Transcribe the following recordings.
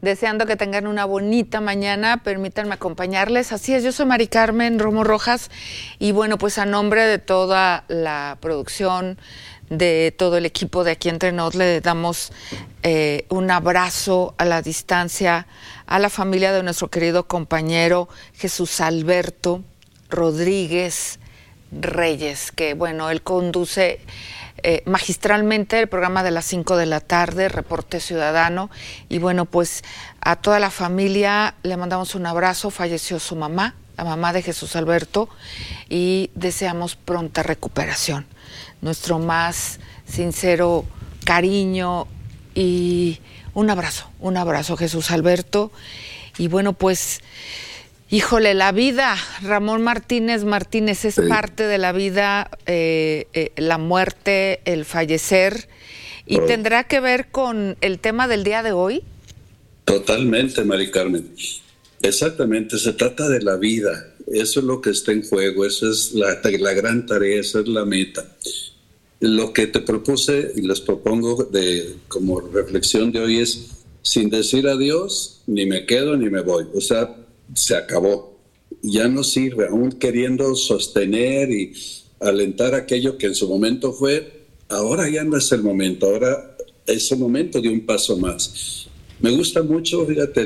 deseando que tengan una bonita mañana. Permítanme acompañarles. Así es, yo soy Mari Carmen Romo Rojas y bueno, pues a nombre de toda la producción, de todo el equipo de Aquí Entre Nos, le damos un abrazo a la distancia a la familia de nuestro querido compañero Jesús Alberto Rodríguez Reyes, que bueno, él conduce magistralmente el programa de las 5 de la tarde, Reporte Ciudadano, y bueno, pues a toda la familia le mandamos un abrazo. Falleció su mamá, la mamá de Jesús Alberto, y deseamos pronta recuperación. Nuestro más sincero cariño y un abrazo Jesús Alberto. Y bueno, pues híjole, la vida, Ramón Martínez es parte de la vida, la muerte, el fallecer, y tendrá que ver con el tema del día de hoy. Totalmente, Mari Carmen. Exactamente, se trata de la vida. Eso es lo que está en juego, esa es la gran tarea, esa es la meta. Lo que te propuse y les propongo como reflexión de hoy es: sin decir adiós, ni me quedo ni me voy. O sea, se acabó. Ya no sirve, aún queriendo sostener y alentar aquello que en su momento fue. Ahora ya no es el momento, ahora es el momento de un paso más. Me gusta mucho, fíjate,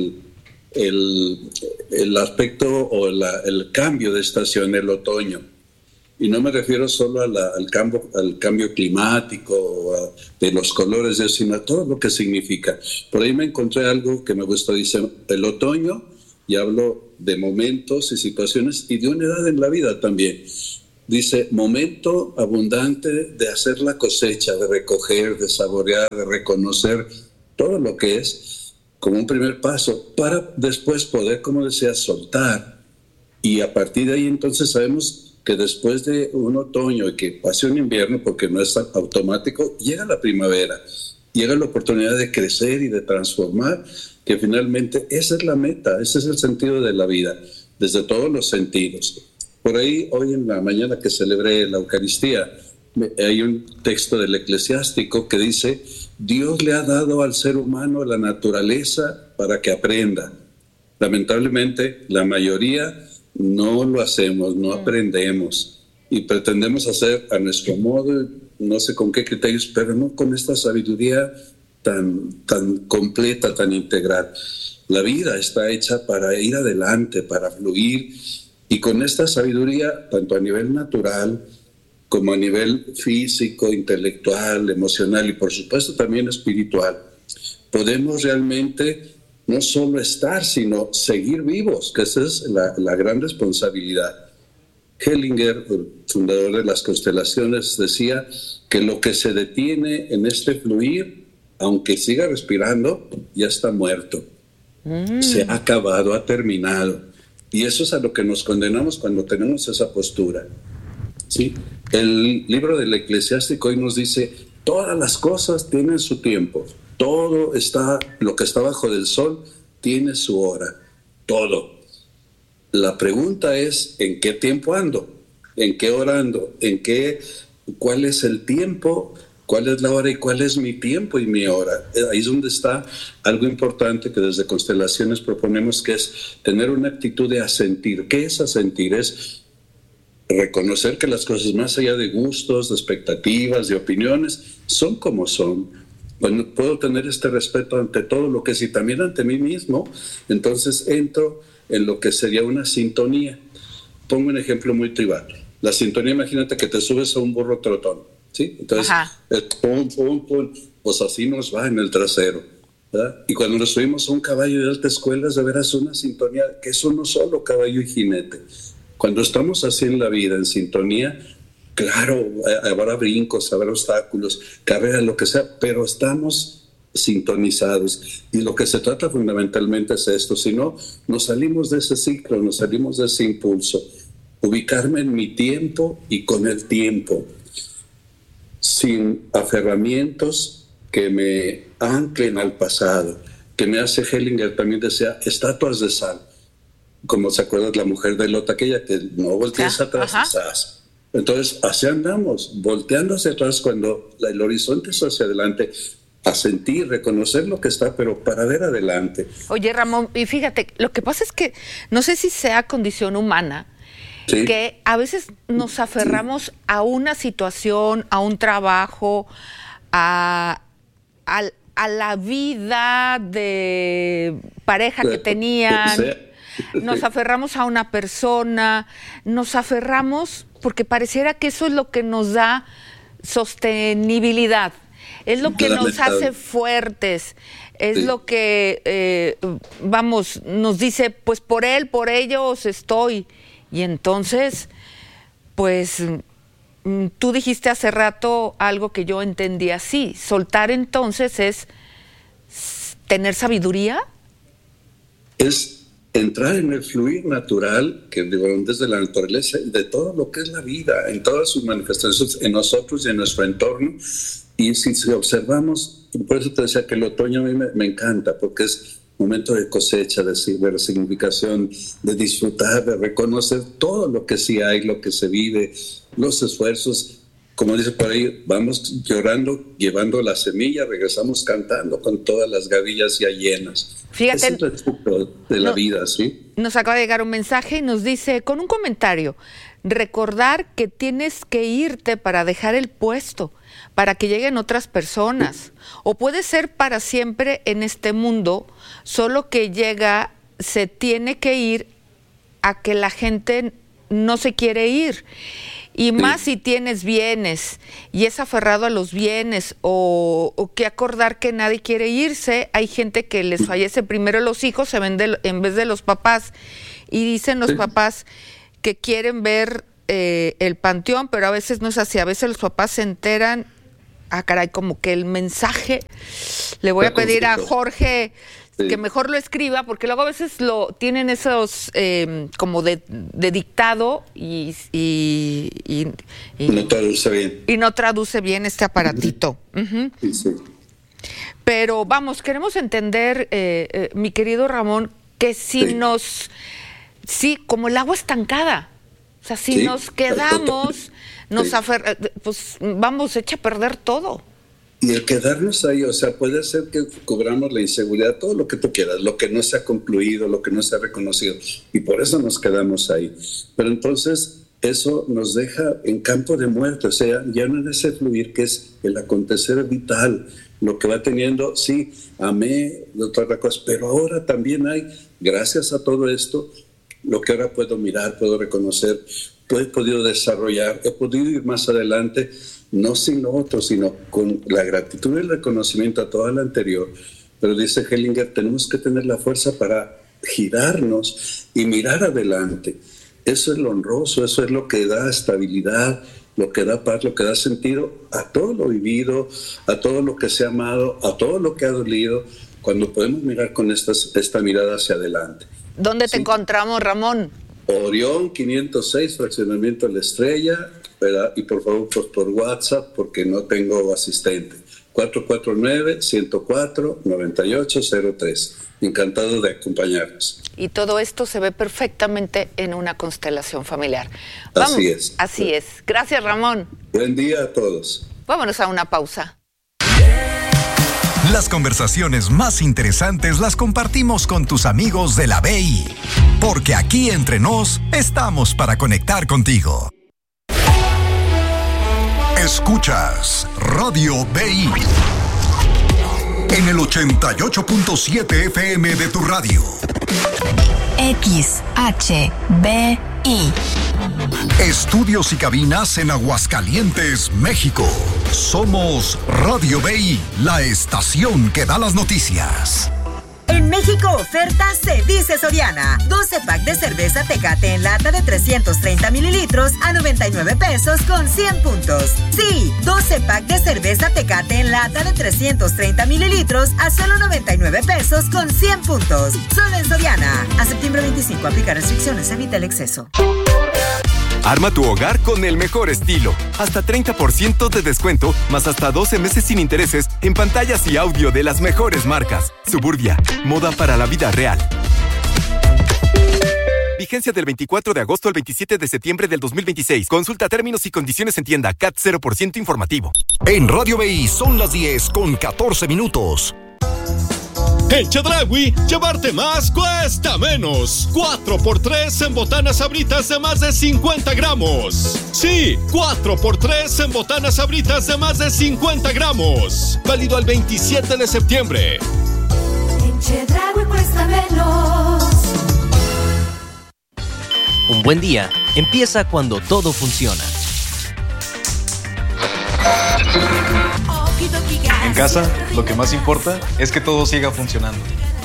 el aspecto o el cambio de estación, el otoño. Y no me refiero solo al cambio climático, de los colores, sino a todo lo que significa. Por ahí me encontré algo que me gustó. Dice, el otoño, y hablo de momentos y situaciones y de una edad en la vida también. Dice, momento abundante de hacer la cosecha, de recoger, de saborear, de reconocer todo lo que es, como un primer paso, para después poder, como decía, soltar. Y a partir de ahí entonces sabemos que después de un otoño y que pase un invierno, porque no es automático, llega la primavera, llega la oportunidad de crecer y de transformar, que finalmente esa es la meta, ese es el sentido de la vida, desde todos los sentidos. Por ahí, hoy en la mañana que celebré la Eucaristía, hay un texto del Eclesiástico que dice, Dios le ha dado al ser humano la naturaleza para que aprenda. Lamentablemente, la mayoría no lo hacemos, no aprendemos y pretendemos hacer a nuestro modo, no sé con qué criterios, pero no con esta sabiduría tan completa, tan integral. La vida está hecha para ir adelante, para fluir, y con esta sabiduría, tanto a nivel natural como a nivel físico, intelectual, emocional y por supuesto también espiritual, podemos realmente no solo estar, sino seguir vivos, que esa es la gran responsabilidad. Hellinger, el fundador de las constelaciones, decía que lo que se detiene en este fluir, aunque siga respirando, ya está muerto. Se ha acabado, ha terminado. Y eso es a lo que nos condenamos cuando tenemos esa postura. ¿Sí? El libro del Eclesiástico hoy nos dice, todas las cosas tienen su tiempo. Todo lo que está bajo del sol tiene su hora, todo. La pregunta es, ¿en qué tiempo ando? ¿En qué hora ando? ¿Cuál es el tiempo? ¿Cuál es la hora y cuál es mi tiempo y mi hora? Ahí es donde está algo importante que desde Constelaciones proponemos, que es tener una actitud de asentir. ¿Qué es asentir? Es reconocer que las cosas, más allá de gustos, de expectativas, de opiniones, son como son. Bueno, puedo tener este respeto ante todo lo que es y también ante mí mismo, entonces entro en lo que sería una sintonía. Pongo un ejemplo muy tribal. La sintonía, imagínate que te subes a un burro trotón, ¿sí? Entonces, pum, pum, pum, pues así nos va en el trasero, ¿verdad? Y cuando nos subimos a un caballo de alta escuela, es de veras una sintonía, que es uno solo, caballo y jinete. Cuando estamos así en la vida, en sintonía, claro, habrá brincos, habrá obstáculos, carreras, lo que sea, pero estamos sintonizados. Y lo que se trata fundamentalmente es esto, si no, nos salimos de ese ciclo, nos salimos de ese impulso. Ubicarme en mi tiempo y con el tiempo, sin aferramientos que me anclen al pasado, que me hace Hellinger también decía, estatuas de sal. Como se acuerda la mujer de Lot, aquella que no voltees atrás, quizás. Entonces, así andamos, volteando hacia atrás cuando el horizonte es hacia adelante. a sentir, reconocer lo que está, pero para ver adelante. Oye, Ramón, y fíjate, lo que pasa es que no sé si sea condición humana, sí, que a veces nos aferramos a una situación, a un trabajo, a la vida de pareja que tenían, nos aferramos a una persona, nos aferramos porque pareciera que eso es lo que nos da sostenibilidad, es lo que nos hace fuertes, es lo que, nos dice, pues por él, por ellos estoy. Y entonces, pues, tú dijiste hace rato algo que yo entendí así. Soltar entonces es tener sabiduría. Es entrar en el fluir natural, que desde la naturaleza y de todo lo que es la vida, en todas sus manifestaciones, en nosotros y en nuestro entorno. Y si observamos, por eso te decía que el otoño a mí me encanta, porque es momento de cosecha, de resignificación, de disfrutar, de reconocer todo lo que sí hay, lo que se vive, los esfuerzos. Como dice por ahí, vamos llorando, llevando la semilla, regresamos cantando con todas las gavillas ya llenas. Fíjate, es el respecto de la vida, ¿sí? Nos acaba de llegar un mensaje y nos dice, con un comentario, recordar que tienes que irte para dejar el puesto, para que lleguen otras personas, o puede ser para siempre en este mundo, solo que se tiene que ir a que la gente no se quiere ir. Y más si tienes bienes y es aferrado a los bienes o que acordar que nadie quiere irse. Hay gente que les fallece primero los hijos en vez de los papás, y dicen los papás que quieren ver el panteón, pero a veces no es así. A veces los papás se enteran, caray, como que el mensaje, le voy a pedir a Jorge que mejor lo escriba, porque luego a veces lo tienen esos como de dictado y no traduce bien. Y no traduce bien este aparatito. Uh-huh. Sí. Pero vamos, queremos entender, mi querido Ramón, que como el agua estancada, o sea, si nos quedamos, pues vamos, echa a perder todo. Y el quedarnos ahí, o sea, puede ser que cubramos la inseguridad, todo lo que tú quieras, lo que no se ha concluido, lo que no se ha reconocido, y por eso nos quedamos ahí. Pero entonces eso nos deja en campo de muerte, o sea, ya no en ese fluir que es el acontecer vital, lo que va teniendo, sí, amé, otra cosa, pero ahora también hay, gracias a todo esto, lo que ahora puedo mirar, puedo reconocer, he podido desarrollar, he podido ir más adelante, no sin lo otro, sino con la gratitud y el reconocimiento a todo lo anterior. Pero dice Hellinger, tenemos que tener la fuerza para girarnos y mirar adelante. Eso es lo honroso, eso es lo que da estabilidad, lo que da paz, lo que da sentido a todo lo vivido, a todo lo que se ha amado, a todo lo que ha dolido, cuando podemos mirar con esta mirada hacia adelante. ¿Dónde te encontramos, Ramón? Orión 506, fraccionamiento La Estrella, ¿verdad? Y por favor, pues por WhatsApp, porque no tengo asistente. 449-104-9803. Encantado de acompañarnos. Y todo esto se ve perfectamente en una constelación familiar. Vamos, así es. Así es. Gracias, Ramón. Buen día a todos. Vámonos a una pausa. Las conversaciones más interesantes las compartimos con tus amigos de la BI, porque aquí entre nos estamos para conectar contigo. Escuchas Radio BI en el 88.7 FM de tu radio. XHBI. Estudios y cabinas en Aguascalientes, México. Somos Radio BI, la estación que da las noticias. En México oferta se dice Soriana. 12 pack de cerveza Tecate en lata de 330 mililitros a 99 pesos con 100 puntos. Sí, 12 pack de cerveza Tecate en lata de 330 mililitros a solo 99 pesos con 100 puntos. Solo en Soriana. A septiembre 25, aplica restricciones, evita el exceso. Arma tu hogar con el mejor estilo. Hasta 30% de descuento, más hasta 12 meses sin intereses en pantallas y audio de las mejores marcas. Suburbia, moda para la vida real. Vigencia del 24 de agosto al 27 de septiembre del 2026. Consulta términos y condiciones en tienda. CAT 0% informativo. En Radio BI son las 10:14. En Chedraui, llevarte más cuesta menos. 4x3 en botanas sabritas de más de 50 gramos. Sí, 4x3 en botanas sabritas de más de 50 gramos. Válido al 27 de septiembre. En Chedraui cuesta menos. Un buen día empieza cuando todo funciona. En casa, lo que más importa es que todo siga funcionando.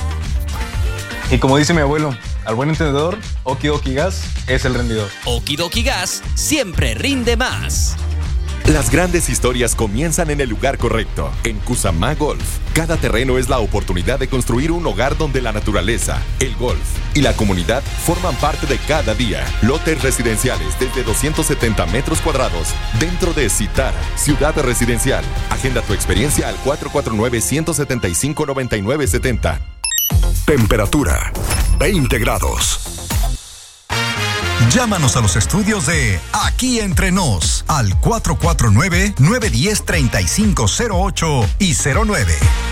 Y como dice mi abuelo, al buen entendedor, Okidoki Gas es el rendidor. Okidoki Gas siempre rinde más. Las grandes historias comienzan en el lugar correcto, en Cusamá Golf. Cada terreno es la oportunidad de construir un hogar donde la naturaleza, el golf y la comunidad forman parte de cada día. Lotes residenciales desde 270 metros cuadrados dentro de Citara, ciudad residencial. Agenda tu experiencia al 449-175-9970. Temperatura 20 grados. Llámanos a los estudios de Aquí Entre Nos al 449-910-3508 y 09.